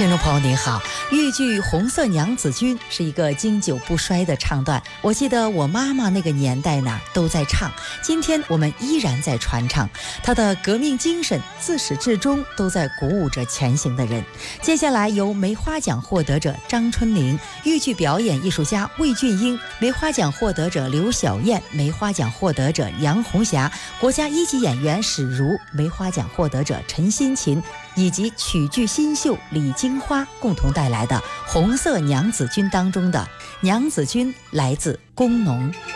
听众朋友您好，豫剧《红色娘子军》是一个经久不衰的唱段，我记得我妈妈那个年代呢都在唱，今天我们依然在传唱，它的革命精神自始至终都在鼓舞着前行的人。接下来由梅花奖获得者张春玲、豫剧表演艺术家魏俊英、梅花奖获得者刘晓燕、梅花奖获得者杨红霞、国家一级演员史如、梅花奖获得者陈新琴以及曲剧新秀李金花共同带来的《红色娘子军》当中的《娘子军》来自工农。